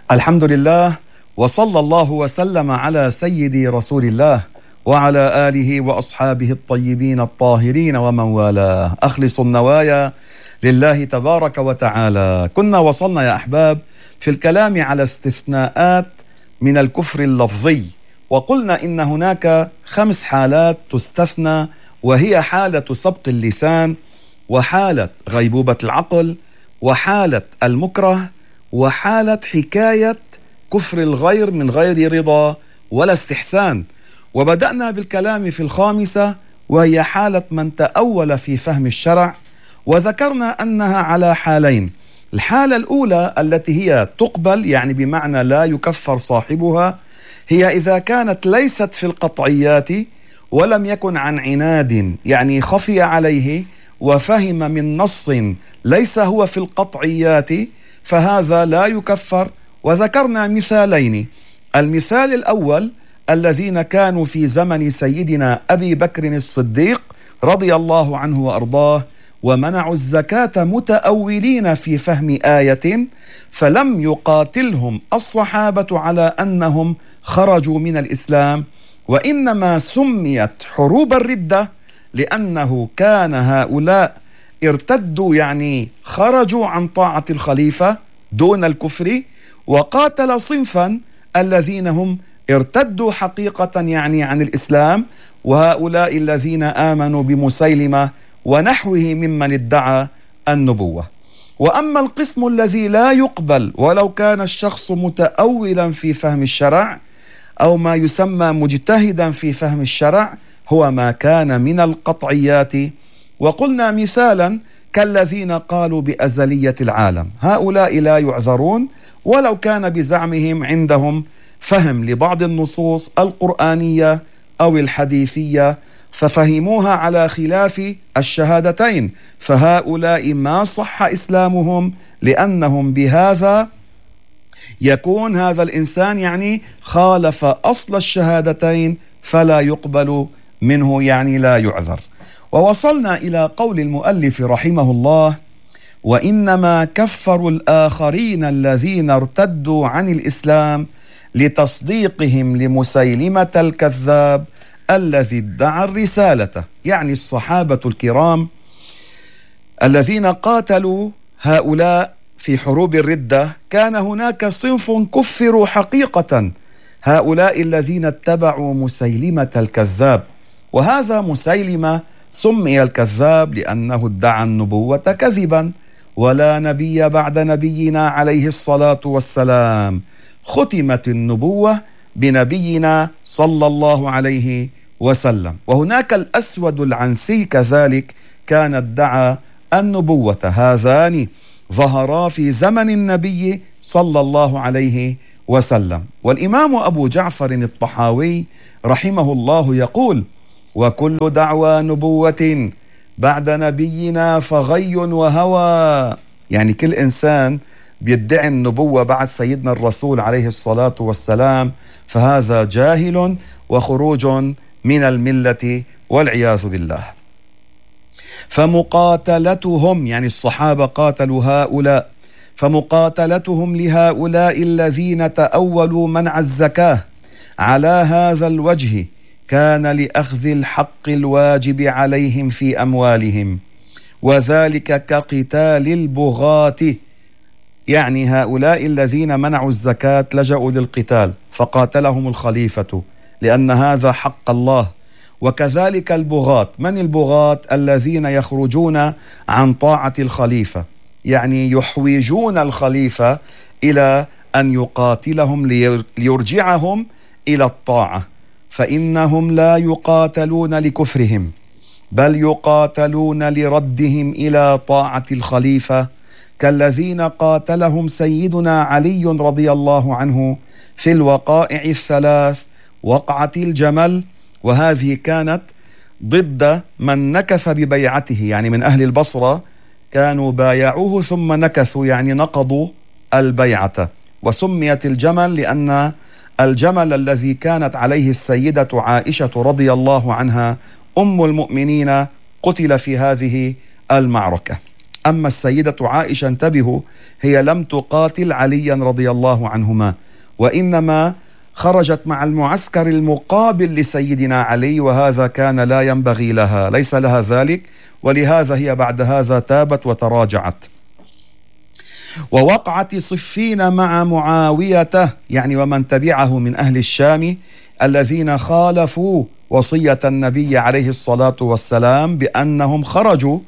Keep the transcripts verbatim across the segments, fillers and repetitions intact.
الحمد لله، وصلى الله وسلم على سيدي رسول الله وعلى آله وأصحابه الطيبين الطاهرين ومن والاه. أخلص النوايا لله تبارك وتعالى. كنا وصلنا يا أحباب في الكلام على استثناءات من الكفر اللفظي، وقلنا إن هناك خمس حالات تستثنى، وهي حالة سبط اللسان، وحالة غيبوبة العقل، وحالة المكره، وحالة حكاية كفر الغير من غير رضا ولا استحسان. وبدأنا بالكلام في الخامسة، وهي حالة من تأول في فهم الشرع، وذكرنا أنها على حالين. الحالة الأولى التي هي تقبل، يعني بمعنى لا يكفر صاحبها، هي إذا كانت ليست في القطعيات ولم يكن عن عناد، يعني خفي عليه وفهم من نص ليس هو في القطعيات، فهذا لا يكفر. وذكرنا مثالين. المثال الأول الذين كانوا في زمن سيدنا أبي بكر الصديق رضي الله عنه وأرضاه، ومنعوا الزكاة متأولين في فهم آية، فلم يقاتلهم الصحابة على أنهم خرجوا من الإسلام، وإنما سميت حروب الردة لأنه كان هؤلاء ارتدوا، يعني خرجوا عن طاعة الخليفة دون الكفر، وقاتل صنفا الذين هم ارتدوا حقيقة يعني عن الإسلام، وهؤلاء الذين آمنوا بمسيلمة ونحوه ممن ادعى النبوة. وأما القسم الذي لا يقبل ولو كان الشخص متأولا في فهم الشرع أو ما يسمى مجتهدا في فهم الشرع، هو ما كان من القطعيات. وقلنا مثالا كالذين قالوا بأزلية العالم، هؤلاء لا يعذرون ولو كان بزعمهم عندهم فهم لبعض النصوص القرآنية أو الحديثية، ففهموها على خلاف الشهادتين، فهؤلاء ما صح إسلامهم، لأنهم بهذا يكون هذا الإنسان يعني خالف أصل الشهادتين، فلا يقبل منه، يعني لا يعذر. ووصلنا إلى قول المؤلف رحمه الله: وإنما كفروا الآخرين الذين ارتدوا عن الإسلام لتصديقهم لمسيلمة الكذاب الذي ادعى الرسالة، يعني الصحابة الكرام الذين قاتلوا هؤلاء في حروب الردة. كان هناك صنف كفروا حقيقة، هؤلاء الذين اتبعوا مسيلمة الكذاب، وهذا مسيلمة سمي الكذاب لأنه ادعى النبوة كذبا، ولا نبي بعد نبينا عليه الصلاة والسلام. ختمت النبوة بنبينا صلى الله عليه وسلم. وهناك الأسود العنسي كذلك كان ادعى النبوة، هذان ظهرا في زمن النبي صلى الله عليه وسلم. والإمام أبو جعفر الطحاوي رحمه الله يقول: وكل دعوى نبوة بعد نبينا فغي وهوى، يعني كل إنسان بيدعي النبوة بعد سيدنا الرسول عليه الصلاة والسلام فهذا جاهل وخروج من الملة والعياذ بالله. فمقاتلتهم، يعني الصحابة قاتلوا هؤلاء، فمقاتلتهم لهؤلاء الذين تأولوا منع الزكاة على هذا الوجه كان لأخذ الحق الواجب عليهم في أموالهم، وذلك كقتال البغاة، يعني هؤلاء الذين منعوا الزكاة لجأوا للقتال فقاتلهم الخليفة لأن هذا حق الله. وكذلك البغاة، من البغاة؟ الذين يخرجون عن طاعة الخليفة، يعني يحوجون الخليفة إلى أن يقاتلهم ليرجعهم إلى الطاعة، فإنهم لا يقاتلون لكفرهم بل يقاتلون لردهم إلى طاعة الخليفة، كالذين قاتلهم سيدنا علي رضي الله عنه في الوقائع الثلاث: وقعة الجمل، وهذه كانت ضد من نكث ببيعته، يعني من أهل البصرة كانوا بايعوه ثم نكثوا، يعني نقضوا البيعة، وسميت الجمل لأن الجمل الذي كانت عليه السيدة عائشة رضي الله عنها أم المؤمنين قتل في هذه المعركة. أما السيدة عائشة انتبهوا، هي لم تقاتل عليا رضي الله عنهما، وإنما خرجت مع المعسكر المقابل لسيدنا علي، وهذا كان لا ينبغي لها، ليس لها ذلك، ولهذا هي بعد هذا تابت وتراجعت. ووقعت صفين مع معاوية، يعني ومن تبعه من أهل الشام الذين خالفوا وصية النبي عليه الصلاة والسلام بأنهم خرجوا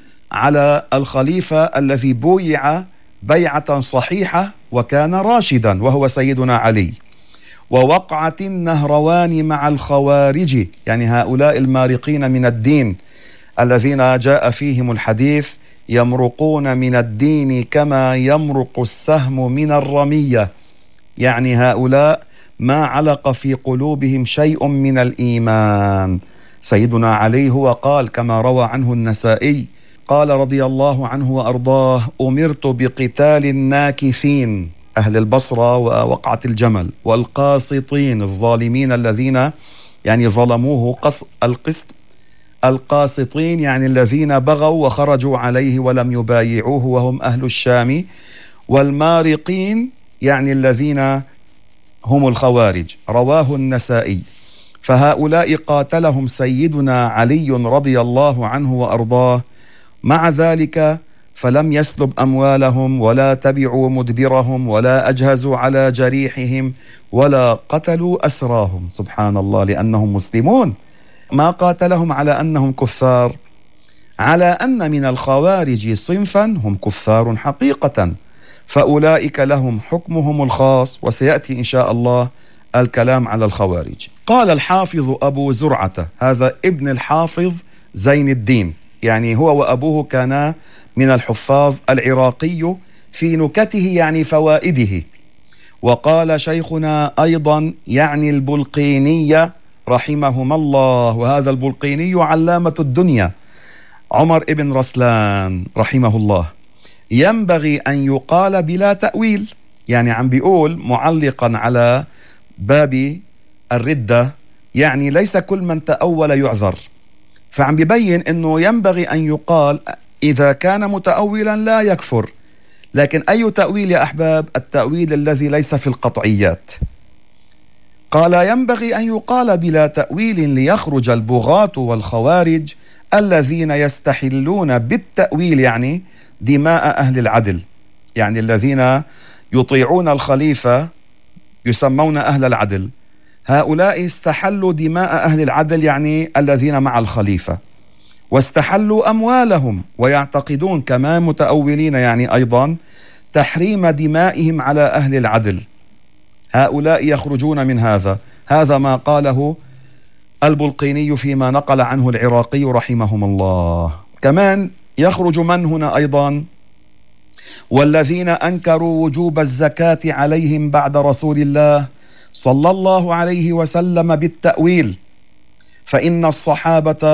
على الخليفة الذي بويع بيعة صحيحة وكان راشدا وهو سيدنا علي. ووقعت النهروان مع الخوارج، يعني هؤلاء المارقين من الدين الذين جاء فيهم الحديث يمرقون من الدين كما يمرق السهم من الرمية، يعني هؤلاء ما علق في قلوبهم شيء من الإيمان. سيدنا علي هو قال كما روى عنه النسائي قال رضي الله عنه وأرضاه: أمرت بقتال الناكثين أهل البصرة ووقعة الجمل، والقاسطين الظالمين الذين يعني ظلموه قص القسط القاسطين يعني الذين بغوا وخرجوا عليه ولم يبايعوه وهم أهل الشام، والمارقين يعني الذين هم الخوارج. رواه النسائي. فهؤلاء قاتلهم سيدنا علي رضي الله عنه وأرضاه، مع ذلك فلم يسلب أموالهم ولا تبعوا مدبرهم ولا أجهزوا على جريحهم ولا قتلوا أسراهم، سبحان الله، لأنهم مسلمون. ما قاتلهم على أنهم كفار، على أن من الخوارج صنفا هم كفار حقيقة، فأولئك لهم حكمهم الخاص، وسيأتي إن شاء الله الكلام على الخوارج. قال الحافظ أبو زرعة، هذا ابن الحافظ زين الدين، يعني هو وأبوه كانا من الحفاظ، العراقي، في نكته يعني فوائده. وقال شيخنا أيضا يعني البلقيني رحمهما الله، وهذا البلقيني علامة الدنيا، عمر ابن رسلان رحمه الله: ينبغي أن يقال بلا تأويل، يعني عم بيقول معلقا على باب الردة، يعني ليس كل من تأول يعذر، فعم بيبين أنه ينبغي أن يقال إذا كان متأولا لا يكفر، لكن أي تأويل يا أحباب؟ التأويل الذي ليس في القطعيات. قال: ينبغي أن يقال بلا تأويل ليخرج البغاة والخوارج الذين يستحلون بالتأويل يعني دماء أهل العدل، يعني الذين يطيعون الخليفة يسمون أهل العدل، هؤلاء استحلوا دماء أهل العدل يعني الذين مع الخليفة، واستحلوا أموالهم، ويعتقدون كما متأولين يعني أيضا تحريم دمائهم على أهل العدل. هؤلاء يخرجون من هذا. هذا ما قاله البلقيني فيما نقل عنه العراقي رحمهم الله. كمان يخرج من هنا أيضا؟ والذين أنكروا وجوب الزكاة عليهم بعد رسول الله صلى الله عليه وسلم بالتأويل، فإن الصحابة